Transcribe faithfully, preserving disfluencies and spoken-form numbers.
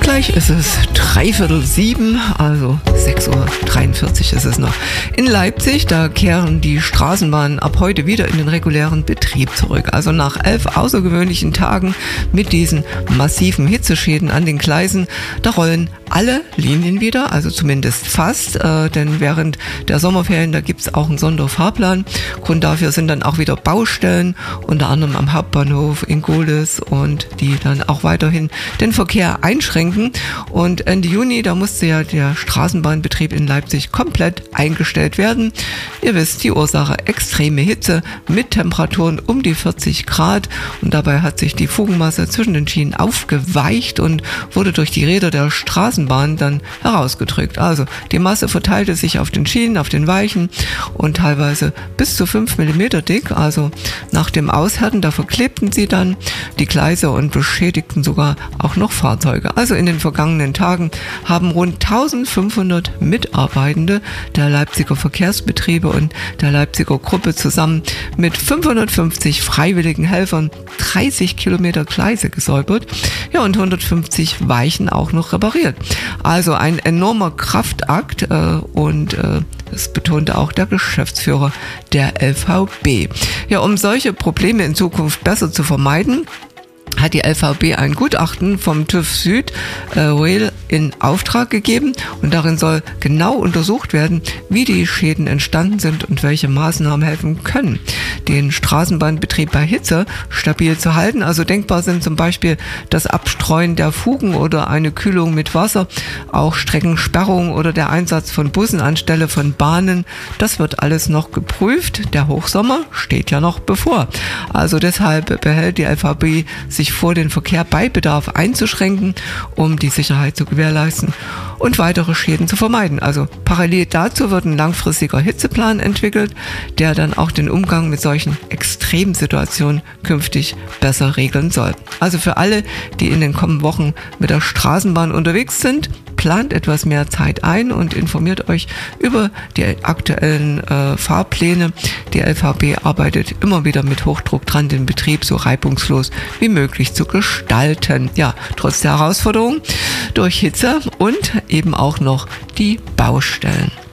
Gleich ist es dreiviertel sieben, also sechs Uhr dreiundvierzig ist es noch. In Leipzig, da kehren die Straßenbahnen ab heute wieder in den regulären Betrieb zurück. Also nach elf außergewöhnlichen Tagen mit diesen massiven Hitzeschäden an den Gleisen, da rollen alle Linien wieder, also zumindest fast, äh, denn während der Sommerferien, da gibt es auch einen Sonderfahrplan. Grund dafür sind dann auch wieder Baustellen, unter anderem am Hauptbahnhof in Gohlis, und die dann auch weiterhin den Verkehr einschränken. Und Ende Juni, da musste ja der Straßenbahnbetrieb in Leipzig komplett eingestellt werden. Ihr wisst, die Ursache extreme Hitze mit Temperaturen um die vierzig Grad, und dabei hat sich die Fugenmasse zwischen den Schienen aufgeweicht und wurde durch die Räder der Straßenbahn dann herausgedrückt. Also die Masse verteilte sich auf den Schienen, auf den Weichen und teilweise bis zu fünf Millimeter dick. Also nach dem Aushärten, da verklebten sie dann die Gleise und beschädigten sogar auch noch Fahrzeuge. Also in den vergangenen Tagen haben rund eintausendfünfhundert Mitarbeitende der Leipziger Verkehrsbetriebe und der Leipziger Gruppe zusammen mit fünfhundertfünfzig freiwilligen Helfern dreißig Kilometer Gleise gesäubert, ja, und hundertfünfzig Weichen auch noch repariert. Also ein enormer Kraftakt, äh, und äh, das betonte auch der Geschäftsführer der L V B. Ja, um solche Probleme in Zukunft besser zu vermeiden, hat die L V B ein Gutachten vom TÜV Süd äh, Rail in Auftrag gegeben, und darin soll genau untersucht werden, wie die Schäden entstanden sind und welche Maßnahmen helfen können, den Straßenbahnbetrieb bei Hitze stabil zu halten. Also denkbar sind zum Beispiel das Abstreuen der Fugen oder eine Kühlung mit Wasser, auch Streckensperrung oder der Einsatz von Bussen anstelle von Bahnen. Das wird alles noch geprüft. Der Hochsommer steht ja noch bevor. Also deshalb behält die L V B sich vor, den Verkehr bei Bedarf einzuschränken, um die Sicherheit zu gewährleisten und weitere Schäden zu vermeiden. Also parallel dazu wird ein langfristiger Hitzeplan entwickelt, der dann auch den Umgang mit solchen Extremsituationen künftig besser regeln soll. Also für alle, die in den kommenden Wochen mit der Straßenbahn unterwegs sind, plant etwas mehr Zeit ein und informiert euch über die aktuellen äh, Fahrpläne. Die L V B arbeitet immer wieder mit Hochdruck dran, den Betrieb so reibungslos wie möglich zu gestalten. Ja, trotz der Herausforderung durch Hitze und eben auch noch die Baustellen.